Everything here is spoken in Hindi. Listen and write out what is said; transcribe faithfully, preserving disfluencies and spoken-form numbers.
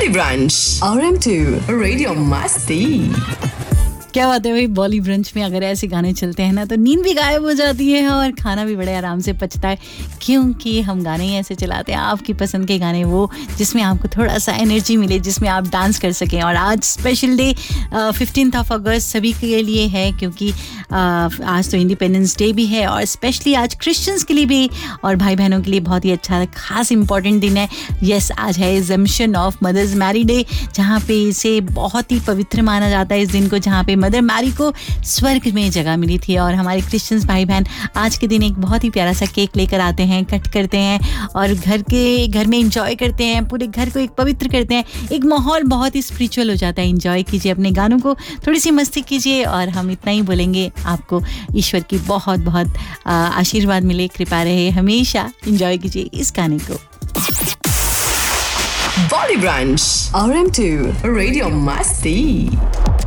Bolly Brunch R M to Radio Masti। क्या बात है भाई, बॉली ब्रंच में अगर ऐसे गाने चलते हैं ना तो नींद भी गायब हो जाती है और खाना भी बड़े आराम से पचता है, क्योंकि हम गाने ही ऐसे चलाते हैं, आपकी पसंद के गाने, वो जिसमें आपको थोड़ा सा एनर्जी मिले, जिसमें आप डांस कर सकें। और आज स्पेशल डे फिफ्टींथ ऑफ अगस्त सभी के लिए है, क्योंकि uh, आज तो इंडिपेंडेंस डे भी है और स्पेशली आज क्रिश्चियंस के लिए भी और भाई बहनों के लिए बहुत ही अच्छा खास इंपॉर्टेंट दिन है। यस, आज है exemption of mother's Mary day, जहाँ पे इसे बहुत ही पवित्र माना जाता है इस दिन को, जहाँ पे मदर मैरी को स्वर्ग में जगह मिली थी। और हमारे क्रिश्चियंस भाई बहन आज के दिन एक बहुत ही प्यारा सा केक लेकर आते हैं, कट करते हैं और घर के घर में एंजॉय करते हैं, पूरे घर को एक पवित्र करते हैं, एक माहौल बहुत ही स्पिरिचुअल हो जाता है। एंजॉय कीजिए अपने गानों को, थोड़ी सी मस्ती कीजिए और हम इतना ही बोलेंगे, आपको ईश्वर की बहुत बहुत आशीर्वाद मिले, कृपा रहे हमेशा। एंजॉय कीजिए इस गाने को। Bolly Brunch R M to Radio Masti।